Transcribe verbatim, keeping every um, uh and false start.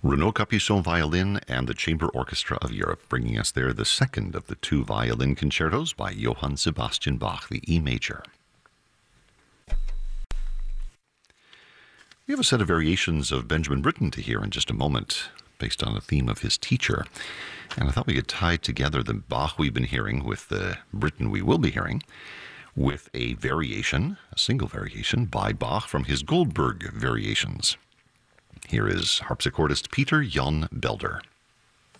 Renaud Capuçon violin and the Chamber Orchestra of Europe, bringing us there the second of the two violin concertos by Johann Sebastian Bach, the E major. We have a set of variations of Benjamin Britten to hear in just a moment, based on the theme of his teacher. And I thought we could tie together the Bach we've been hearing with the Britten we will be hearing, with a variation, a single variation, by Bach from his Goldberg variations. Here is harpsichordist Peter Jan Belder.